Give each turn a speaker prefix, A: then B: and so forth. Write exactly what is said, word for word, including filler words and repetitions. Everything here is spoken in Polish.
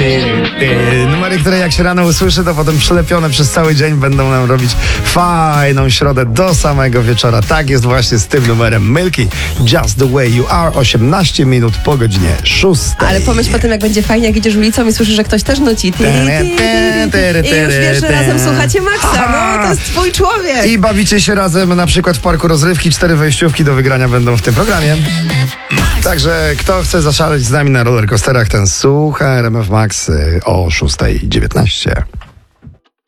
A: Numery, które jak się rano usłyszy, to potem przylepione przez cały dzień będą nam robić fajną środę do samego wieczora. Tak jest właśnie z tym numerem Milky. Just the way you are. osiemnaście minut po godzinie szóstej.
B: Ale pomyśl potem, jak będzie fajnie, jak idziesz ulicą i słyszysz, że ktoś też nuci. Ty, ty, ty, ty. I już wiesz, że razem słuchacie Maxa. No, to jest twój człowiek.
A: I bawicie się razem na przykład w parku rozrywki. Cztery wejściówki do wygrania będą w tym programie. Także kto chce zaszaleć z nami na rollercoasterach, ten słucha R M F Max o szósta dziewiętnaście.